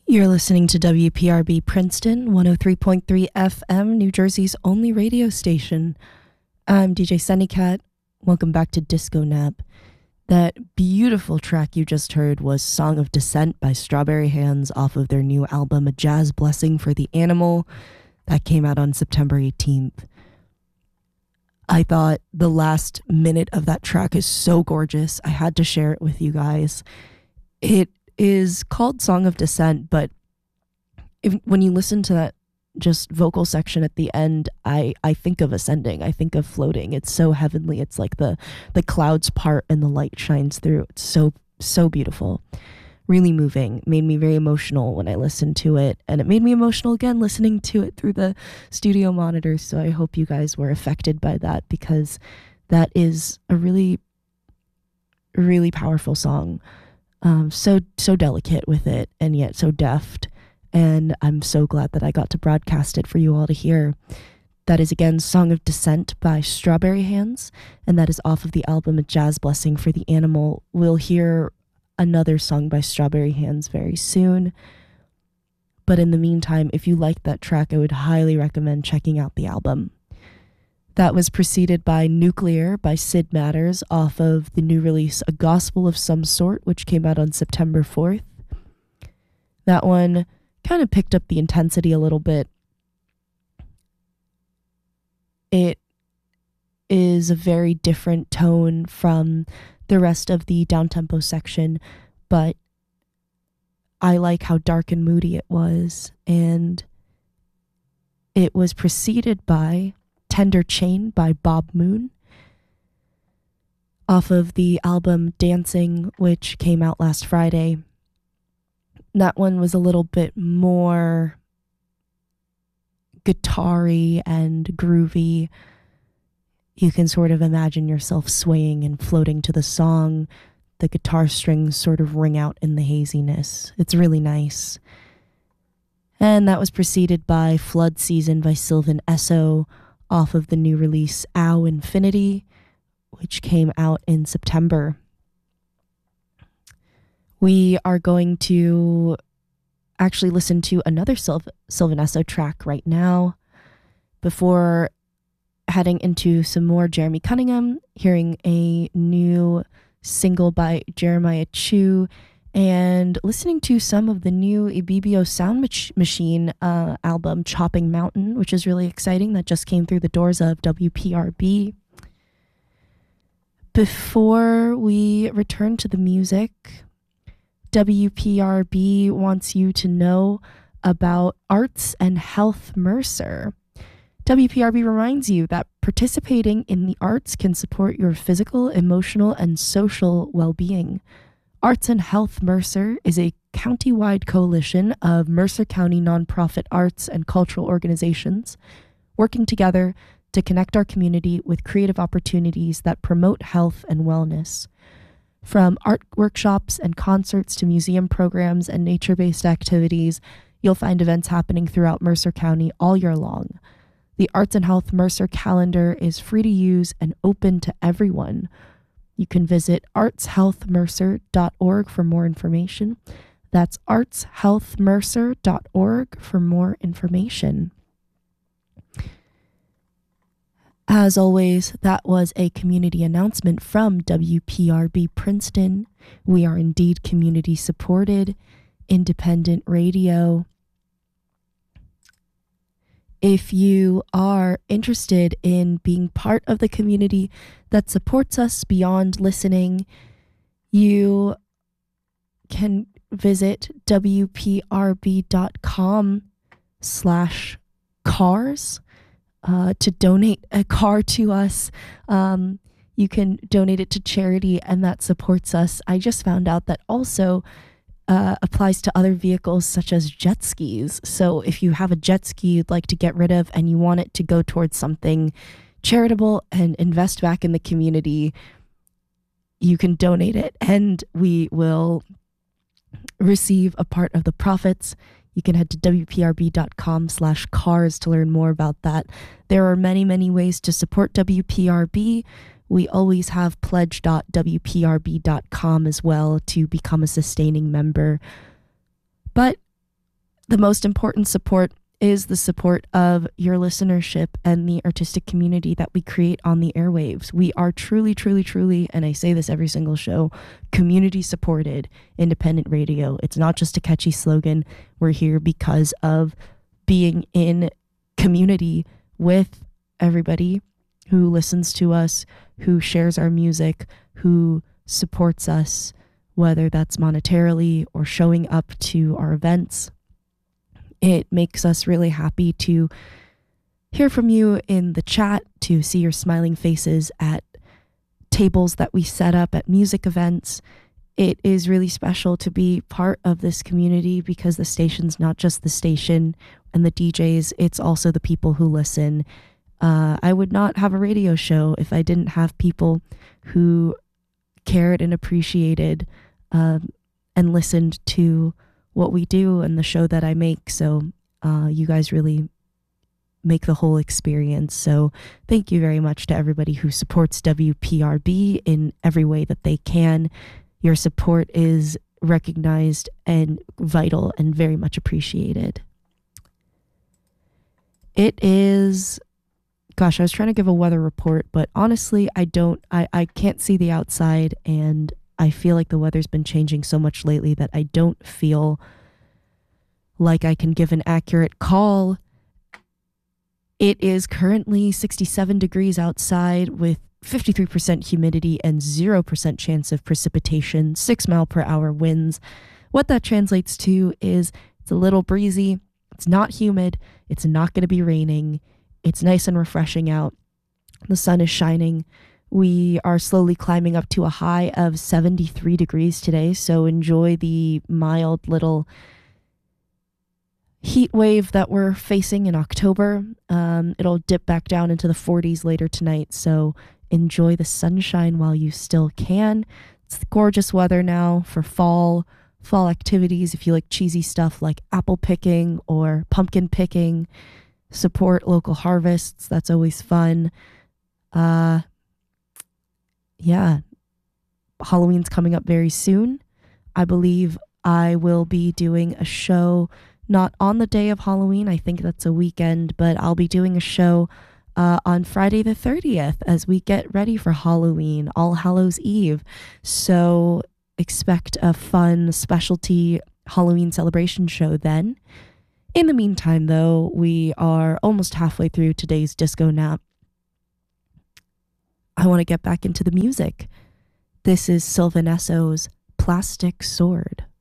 You're listening to WPRB Princeton, 103.3 FM, New Jersey's only radio station. I'm DJ Sunnycat. Welcome back to Disco Nap. That beautiful track you just heard was Song of Descent by Strawberry Hands off of their new album, A Jazz Blessing for the Animal. That came out on September 18th. I thought the last minute of that track is so gorgeous. I had to share it with you guys. It is called Song of Descent, but when you listen to that just vocal section at the end, I think of ascending. I think of floating. It's so heavenly. It's like the clouds part and the light shines through. It's so beautiful. Really moving. Made me very emotional when I listened to it, and it made me emotional again listening to it through the studio monitors. So I hope you guys were affected by that, because that is a really, really powerful song. So delicate with it, and yet so deft. And I'm so glad that I got to broadcast it for you all to hear. That is, again, Song of Descent by Strawberry Hands, and that is off of the album A Jazz Blessing for the Animal. We'll hear another song by Strawberry Hands very soon. But in the meantime, if you like that track, I would highly recommend checking out the album. That was preceded by Nuclear by Sid Matters off of the new release A Gospel of Some Sort, which came out on September 4th. That one kind of picked up the intensity a little bit. It is a very different tone from the rest of the downtempo section, but I like how dark and moody it was. And it was preceded by Tender Chain by Bob Moon off of the album Dancing, which came out last Friday. That one was a little bit more guitar-y and groovy. You can sort of imagine yourself swaying and floating to the song. The guitar strings sort of ring out in the haziness. It's really nice. And that was preceded by Flood Season by Sylvan Esso off of the new release Ow Infinity, which came out in September. We are going to actually listen to another Sylvan Esso track right now before heading into some more Jeremy Cunningham, hearing a new single by Jeremiah Chu, and listening to some of the new Ibibio Sound Machine album, Chopping Mountain, which is really exciting. That just came through the doors of WPRB. Before we return to the music, WPRB wants you to know about Arts and Health Mercer. WPRB reminds you that participating in the arts can support your physical, emotional, and social well-being. Arts and Health Mercer is a county-wide coalition of Mercer County nonprofit arts and cultural organizations working together to connect our community with creative opportunities that promote health and wellness. From art workshops and concerts to museum programs and nature-based activities, you'll find events happening throughout Mercer County all year long. The Arts and Health Mercer calendar is free to use and open to everyone. You can visit artshealthmercer.org for more information. That's artshealthmercer.org for more information. As always, that was a community announcement from WPRB Princeton. We are indeed community-supported, independent radio. If you are interested in being part of the community that supports us beyond listening, you can visit wprb.com/cars to donate a car to us. You can donate it to charity, and that supports us. I just found out that also applies to other vehicles such as jet skis. So if you have a jet ski you'd like to get rid of and you want it to go towards something charitable and invest back in the community, you can donate it and we will receive a part of the profits. You can head to wprb.com/cars to learn more about that. There are many, many ways to support WPRB. We always have pledge.wprb.com as well to become a sustaining member. But the most important support is the support of your listenership and the artistic community that we create on the airwaves. We are truly, truly, truly, and I say this every single show, community supported independent radio. It's not just a catchy slogan. We're here because of being in community with everybody who listens to us, who shares our music, who supports us, whether that's monetarily or showing up to our events. It makes us really happy to hear from you in the chat, to see your smiling faces at tables that we set up at music events. It is really special to be part of this community because the station's not just the station and the DJs, it's also the people who listen. I would not have a radio show if I didn't have people who cared and appreciated and listened to what we do and the show that I make. So you guys really make the whole experience. So thank you very much to everybody who supports WPRB in every way that they can. Your support is recognized and vital and very much appreciated. It is, gosh, I was trying to give a weather report, but honestly, I can't see the outside, and I feel like the weather's been changing so much lately that I don't feel like I can give an accurate call. It is currently 67 degrees outside with 53% humidity and 0% chance of precipitation, 6-mile-per-hour winds. What that translates to is it's a little breezy, it's not humid, it's not going to be raining, it's nice and refreshing out, the sun is shining. We are slowly climbing up to a high of 73 degrees today, so enjoy the mild little heat wave that we're facing in October. It'll dip back down into the 40s later tonight, so enjoy the sunshine while you still can. It's gorgeous weather now for fall activities. If you like cheesy stuff like apple picking or pumpkin picking, support local harvests. That's always fun. Yeah, Halloween's coming up very soon. I believe I will be doing a show not on the day of Halloween. I think that's a weekend, but I'll be doing a show on Friday the 30th as we get ready for Halloween, All Hallows Eve. So expect a fun specialty Halloween celebration show then. In the meantime, though, we are almost halfway through today's disco nap. I want to get back into the music. This is Sylvan Esso's Plastic Sword.